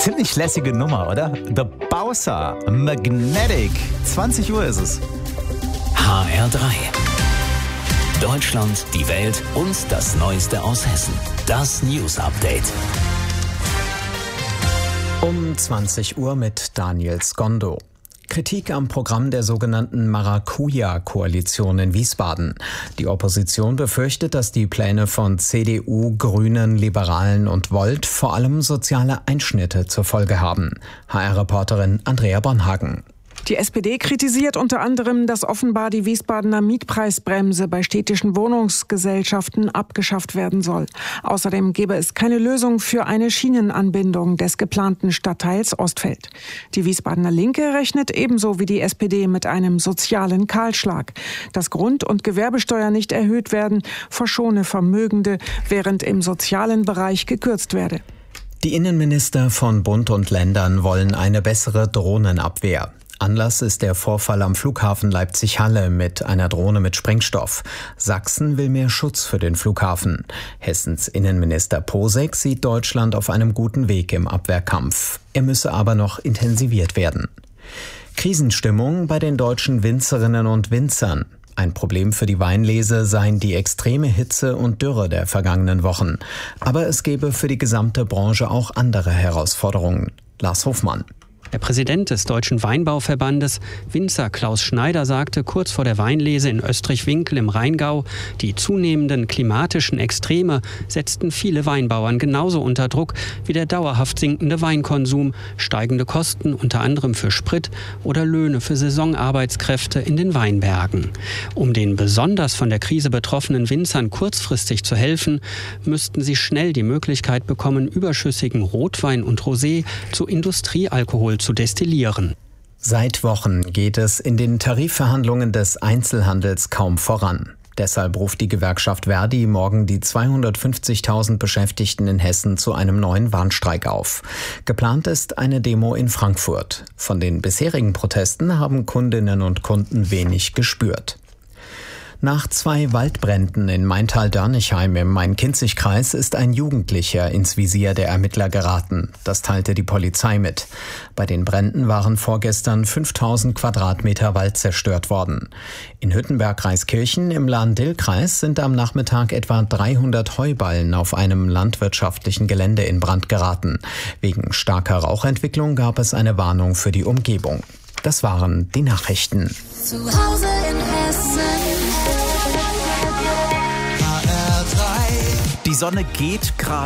Ziemlich lässige Nummer, oder? The Bowser, Magnetic. 20 Uhr ist es. HR3. Deutschland, die Welt und das Neueste aus Hessen. Das News Update. Um 20 Uhr mit Daniel Skondo. Kritik am Programm der sogenannten Maracuja-Koalition in Wiesbaden. Die Opposition befürchtet, dass die Pläne von CDU, Grünen, Liberalen und Volt vor allem soziale Einschnitte zur Folge haben. HR-Reporterin Andrea Bonhagen. Die SPD kritisiert unter anderem, dass offenbar die Wiesbadener Mietpreisbremse bei städtischen Wohnungsgesellschaften abgeschafft werden soll. Außerdem gebe es keine Lösung für eine Schienenanbindung des geplanten Stadtteils Ostfeld. Die Wiesbadener Linke rechnet ebenso wie die SPD mit einem sozialen Kahlschlag. Dass Grund- und Gewerbesteuer nicht erhöht werden, verschone Vermögende, während im sozialen Bereich gekürzt werde. Die Innenminister von Bund und Ländern wollen eine bessere Drohnenabwehr. Anlass ist der Vorfall am Flughafen Leipzig-Halle mit einer Drohne mit Sprengstoff. Sachsen will mehr Schutz für den Flughafen. Hessens Innenminister Posek sieht Deutschland auf einem guten Weg im Abwehrkampf. Er müsse aber noch intensiviert werden. Krisenstimmung bei den deutschen Winzerinnen und Winzern. Ein Problem für die Weinlese seien die extreme Hitze und Dürre der vergangenen Wochen. Aber es gebe für die gesamte Branche auch andere Herausforderungen. Lars Hofmann. Der Präsident des Deutschen Weinbauverbandes, Winzer Klaus Schneider, sagte kurz vor der Weinlese in Österreich-Winkel im Rheingau, die zunehmenden klimatischen Extreme setzten viele Weinbauern genauso unter Druck wie der dauerhaft sinkende Weinkonsum, steigende Kosten unter anderem für Sprit oder Löhne für Saisonarbeitskräfte in den Weinbergen. Um den besonders von der Krise betroffenen Winzern kurzfristig zu helfen, müssten sie schnell die Möglichkeit bekommen, überschüssigen Rotwein und Rosé zu Industriealkohol zu destillieren. Seit Wochen geht es in den Tarifverhandlungen des Einzelhandels kaum voran. Deshalb ruft die Gewerkschaft Verdi morgen die 250.000 Beschäftigten in Hessen zu einem neuen Warnstreik auf. Geplant ist eine Demo in Frankfurt. Von den bisherigen Protesten haben Kundinnen und Kunden wenig gespürt. Nach 2 Waldbränden in Maintal-Dörnichheim im Main-Kinzig-Kreis ist ein Jugendlicher ins Visier der Ermittler geraten. Das teilte die Polizei mit. Bei den Bränden waren vorgestern 5000 Quadratmeter Wald zerstört worden. In Hüttenberg-Reiskirchen im Lahn-Dill-Kreis sind am Nachmittag etwa 300 Heuballen auf einem landwirtschaftlichen Gelände in Brand geraten. Wegen starker Rauchentwicklung gab es eine Warnung für die Umgebung. Das waren die Nachrichten. Zu Hause in Hessen. Die Sonne geht gerade